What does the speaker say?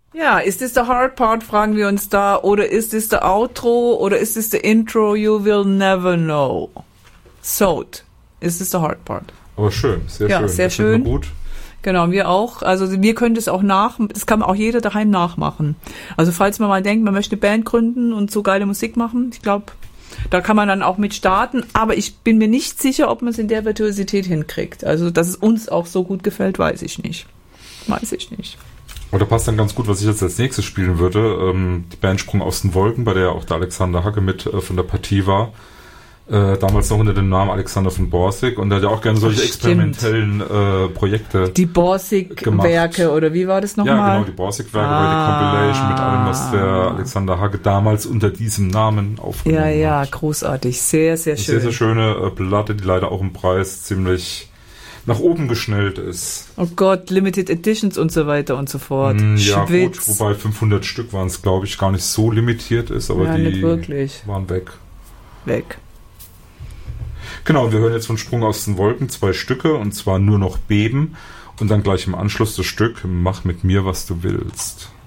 Ja, ist this the hard part, fragen wir uns da, oder ist this the outro, oder ist this the intro, you will never know. Sold. Ist this the hard part. Aber schön, sehr schön. Ja, sehr schön. Gut. Genau, wir auch. Also wir können das auch das kann auch jeder daheim nachmachen. Also falls man mal denkt, man möchte eine Band gründen und so geile Musik machen, ich glaube, da kann man dann auch mit starten, aber ich bin mir nicht sicher, ob man es in der Virtuosität hinkriegt. Also, dass es uns auch so gut gefällt, weiß ich nicht. Aber da passt dann ganz gut, was ich jetzt als nächstes spielen würde. Die Band Sprung aus den Wolken, bei der auch der Alexander Hacke mit von der Partie war. Damals noch unter dem Namen Alexander von Borsig. Und der hat ja auch gerne solche experimentellen Projekte Die Borsig-Werke, oder wie war das nochmal? Ja, genau, die Borsig-Werke, die Compilation mit allem, was der Alexander Hacke damals unter diesem Namen aufgenommen hat. Ja, großartig. Sehr, sehr schön. Sehr, sehr schöne Platte, die leider auch im Preis ziemlich nach oben geschnellt ist. Oh Gott, Limited Editions und so weiter und so fort. Ja, gut, wobei 500 Stück waren es, glaube ich, gar nicht so limitiert ist, aber die nicht wirklich. Waren weg. Genau, wir hören jetzt von Sprung aus den Wolken 2 Stücke, und zwar Nur noch beben und dann gleich im Anschluss das Stück Mach mit mir, was du willst.